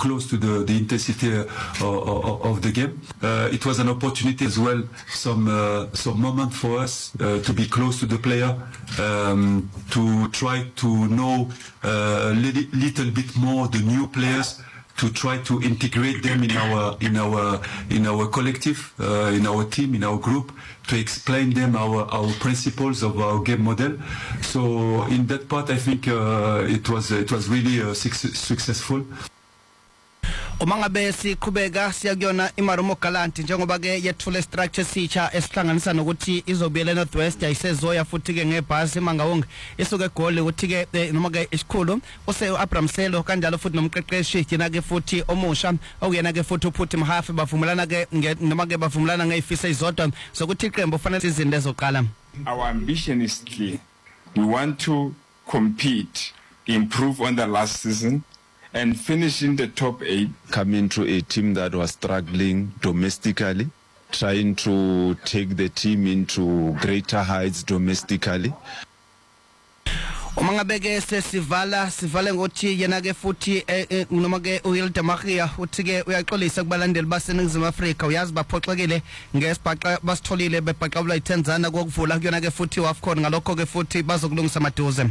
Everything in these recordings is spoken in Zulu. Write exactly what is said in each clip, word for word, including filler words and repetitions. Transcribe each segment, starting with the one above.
close to the, the intensity uh, of, of the game. Uh, it was an opportunity as well, some uh, some moment for us uh, to be close to the player, um, to try to know uh, a li- little bit more the new players, to try to integrate them in our in our in our collective, uh, in our team, in our group, to explain them our our principles of our game model. So in that part, I think uh, it was it was really uh, suc- successful. Umangabe siqhubeka siyakuyona iMarumo Galanti njengoba ke yethule structure sitsha esihlanganisa nokuthi izobiyela Northwest yayisezoya futhi ke ngebhasi mangawonke isuke egoli uthi ke noma ke isikhulu use Abraham Selo kanjalo futhi nomqeqeshi yena ke futhi omusha okuyena ke futhi uPhuthi Mhafi bavumelana ke noma ke bavumelana ngeyifisa izodwa sokuthi iqembu fanele izinto ezoqala. Our ambition is clear. We want to compete, improve on the last season, and finish in the top eight. Coming to a team that was struggling domestically, trying to take the team into greater heights domestically. Umangabe ke sesivala sivale ngothi yena ke futhi noma ke uHilda Maria uthi ke uyaxolisa kubalandeli baseNingizimu Afrika uyazi baphoxekile ngesibhaqa basitholile bebhaqabula iTanzania kokuvula kuyona ke futhi wafcon ngalokho ke futhi bazokulungisa maduze.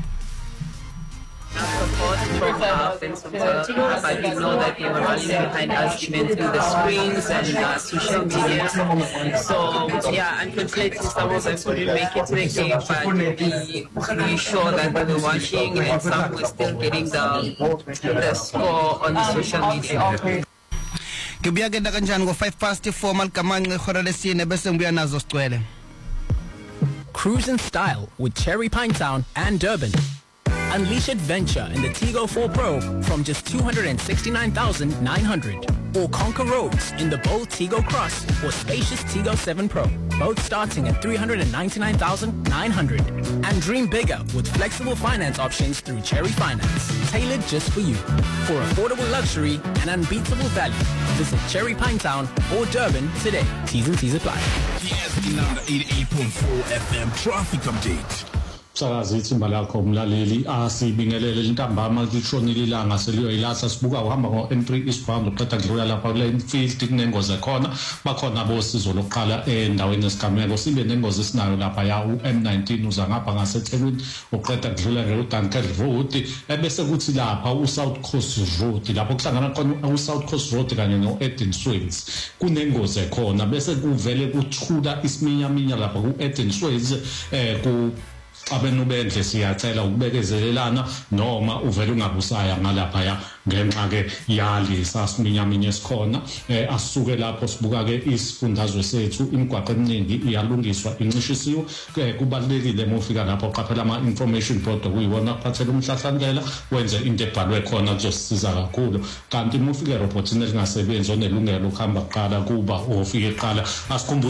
Support from our fans from South Africa, but we know that they were running behind us even through the screens and uh, social media. So, yeah, unfortunately, some of them couldn't make it to the game, but we, we sure that they were watching and some were still getting the, the score on the social media. Kibiyakenda kanjani ngo five past four malikamanqe ihora lesine bese ngibuya nazo sicwele. Cruise in style with Cherry Pinetown and Durban. Unleash adventure in the Tigo four Pro from just two hundred sixty-nine thousand nine hundred. Or conquer roads in the bold Tigo Cross or spacious Tigo seven Pro, both starting at three hundred ninety-nine thousand nine hundred. And dream bigger with flexible finance options through Cherry Finance, tailored just for you. For affordable luxury and unbeatable value, visit Cherry Pinetown or Durban today. T's and T's apply. eighty-eight point four F M traffic update. Sakazi ithimba lakho umlaleli asibingelele intambama lishonile ilanga seliyoyilahla sibuka uhamba ngo N three eastbound uqeda kudlula lapha kule field kunengozi ekhona bakhona abosizo lokuqala endaweni esigameko sibe nengozi esinayo lapha ya u M nineteen uza ngapha ngaseThekwini uqeda kudlula ngeUDuncan Road ebese kuthi lapha u South Coast Road lapho kuhlangana khona u South Coast Road kanye no Eden Swales kunengozi ekhona bese kuvele kuthula isiminyaminya lapha ku Eden Swales eh ku abenubendle siyacela ukubekezelelana noma uvela ungabusaya ngalapha ya ngenxa ke yali sasiminyaminya esikhona eh asuke lapho sibuka ke isifundazwe sethu imigwaqo eminingi iyalungiswa incishisiwe kubalekile mofika lapho qaphela ama information board kuyiwona kuphathela umhlahlandlela wenze into ebhalwe khona kuzosisiza kakhulu kanti mofika robotini elingasebenzi onelungelo ukuhamba kuqala kuba ofike eqala asikhumbuze